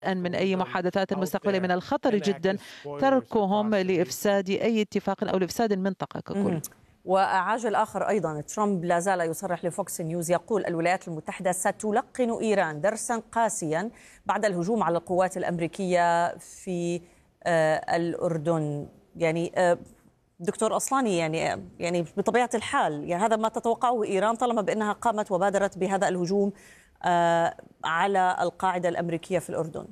من أي محادثات مستقبلية. من الخطر جدا تركهم لإفساد أي اتفاق أو لإفساد المنطقة ككل. وعاجل آخر أيضا، ترامب لا زال يصرح لفوكس نيوز يقول الولايات المتحدة ستلقن إيران درسا قاسيا بعد الهجوم على القوات الأمريكية في الأردن. يعني دكتور أصلاني، يعني بطبيعة الحال يعني هذا ما تتوقعه إيران طالما بأنها قامت وبادرت بهذا الهجوم على القاعدة الأمريكية في الأردن.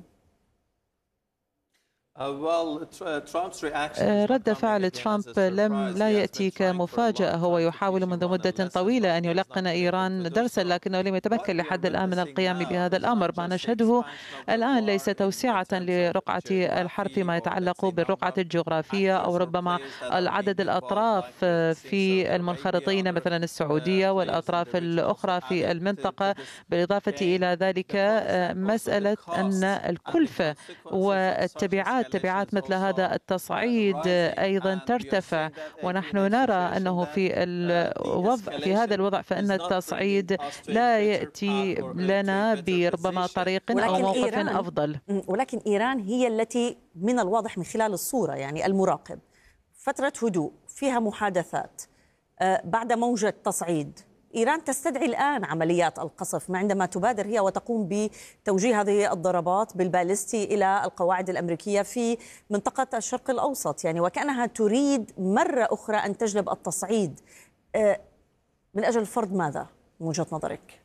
رد فعل ترامب لا يأتي كمفاجأة. هو يحاول منذ مدة طويلة أن يلقن إيران درسا، لكنه لم يتمكن لحد الآن من القيام بهذا الأمر. ما نشهده الآن ليس توسعة لرقعة الحرب فيما يتعلق بالرقعة الجغرافية أو ربما العدد الأطراف في المنخرطين، مثلا السعودية والأطراف الأخرى في المنطقة. بالإضافة إلى ذلك مسألة أن الكلفة والتبعات مثل هذا التصعيد أيضا ترتفع، ونحن نرى أنه في هذا الوضع فإن التصعيد لا يأتي لنا بربما طريق أو موقف أفضل. ولكن إيران هي التي من الواضح من خلال الصورة، يعني المراقب، فترة هدوء فيها محادثات بعد موجة تصعيد. إيران تستدعي الآن عمليات القصف عندما تبادر هي وتقوم بتوجيه هذه الضربات بالبالستي إلى القواعد الأمريكية في منطقة الشرق الأوسط، يعني وكأنها تريد مرة أخرى أن تجلب التصعيد. من أجل فرض ماذا من وجهة نظرك؟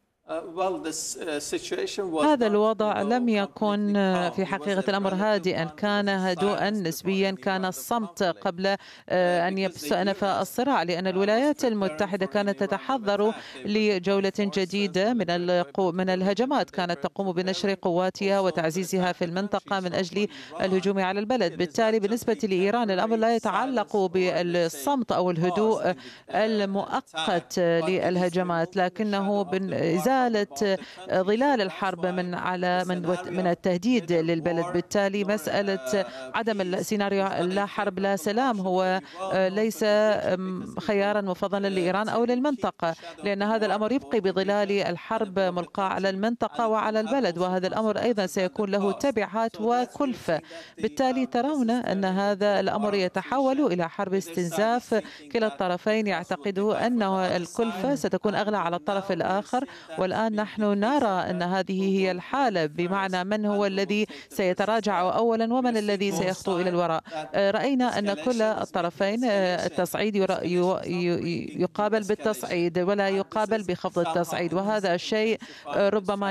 هذا الوضع لم يكن في حقيقة الأمر هادئا، كان هدوءا نسبيا. كان الصمت قبل أن يستأنف الصراع، لأن الولايات المتحدة كانت تتحضر لجولة جديدة من الهجمات. كانت تقوم بنشر قواتها وتعزيزها في المنطقة من أجل الهجوم على البلد. بالتالي بالنسبة لإيران الأمر لا يتعلق بالصمت أو الهدوء المؤقت للهجمات، لكنه بإزالة ظلال الحرب من التهديد للبلد. بالتالي مسألة عدم السيناريو لا حرب لا سلام هو ليس خيارا مفضلا لإيران أو للمنطقة، لأن هذا الأمر يبقي بظلال الحرب ملقاة على المنطقة وعلى البلد، وهذا الأمر أيضا سيكون له تبعات وكلفة. بالتالي ترون أن هذا الأمر يتحول إلى حرب استنزاف. كلا الطرفين يعتقدوا أن الكلفة ستكون أغلى على الطرف الآخر، والآن نحن نرى أن هذه هي الحالة، بمعنى من هو الذي سيتراجع أولا ومن الذي سيخطو إلى الوراء. رأينا أن كل الطرفين التصعيد يقابل بالتصعيد ولا يقابل بخفض التصعيد، وهذا الشيء ربما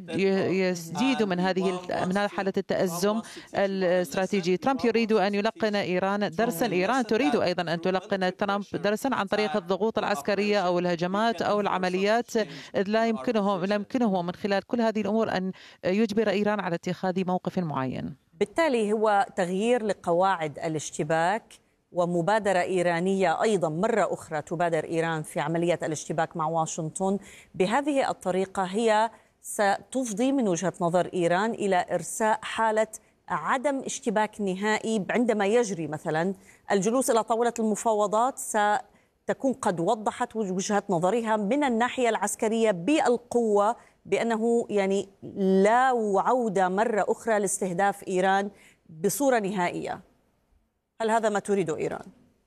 يزيد من حالة التأزم الاستراتيجي. ترامب يريد أن يلقن إيران درسا، إيران تريد أيضا أن تلقن ترامب درسا عن طريق الضغوط العسكرية أو الهجمات أو العمليات، إذ لا يمكنه من خلال كل هذه الأمور أن يجبر إيران على اتخاذ موقف معين. بالتالي هو تغيير لقواعد الاشتباك ومبادرة إيرانية أيضا مرة أخرى تبادر إيران في عملية الاشتباك مع واشنطن. بهذه الطريقة هي ستفضي من وجهة نظر إيران إلى إرساء حالة عدم اشتباك نهائي. عندما يجري مثلا الجلوس إلى طاولة المفاوضات تكون قد وضحت وجهة نظرها من الناحية العسكرية بالقوة بأنه يعني لا عودة مرة أخرى لاستهداف إيران بصورة نهائية. هل هذا ما تريد إيران؟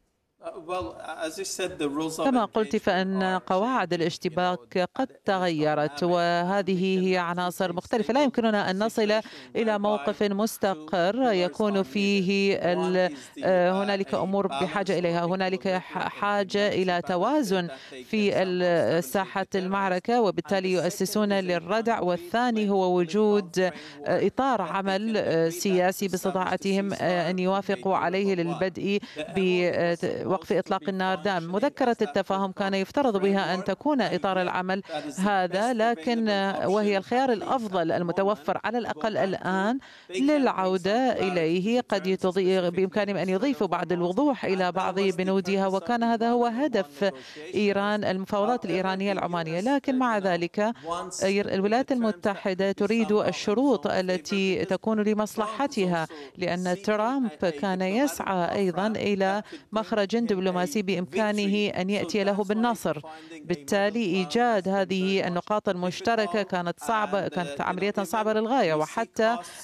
كما قلت فإن قواعد الاشتباك قد تغيرت، وهذه هي عناصر مختلفة. لا يمكننا أن نصل إلى موقف مستقر يكون فيه هنالك أمور بحاجة إليها. هنالك حاجة إلى توازن في ساحة المعركة، وبالتالي يؤسسون للردع. والثاني هو وجود إطار عمل سياسي باستطاعتهم أن يوافقوا عليه للبدء وقف إطلاق النار دام. مذكرة التفاهم كان يفترض بها أن تكون إطار العمل هذا، لكن وهي الخيار الأفضل المتوفر على الأقل الآن للعودة إليه. قد بإمكانهم أن يضيفوا بعض الوضوح إلى بعض بنودها، وكان هذا هو هدف إيران المفاوضات الإيرانية العمانية. لكن مع ذلك الولايات المتحدة تريد الشروط التي تكون لمصلحتها، لأن ترامب كان يسعى أيضا إلى مخرج دبلوماسي بإمكانه أن يأتي له بالنصر. بالتالي إيجاد هذه النقاط المشتركة كانت عملية صعبة للغاية، وحتى